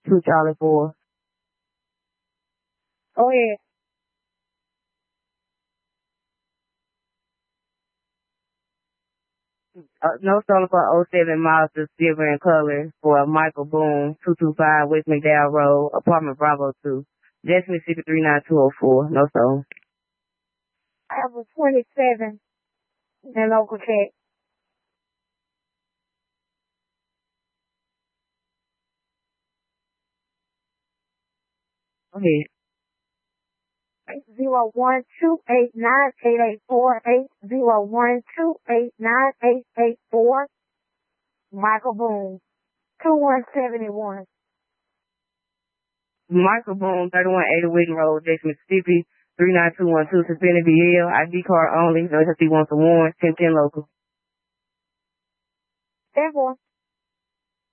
2 Charlie 4. Go ahead. No stolen for 07 Mazda silver in color for Michael Boone, 225 West McDowell Road, apartment Bravo 2. That's Mississippi 39204. No stolen. I have a 27 in local check. Okay. 801-289-884, 801-289-884. Michael Boone, 2171. Michael Boone, 3180 Witten Road, Jackson, Mississippi, 39212, suspended VL, ID card only, no he wants a warrant, 1010 local. 10-4.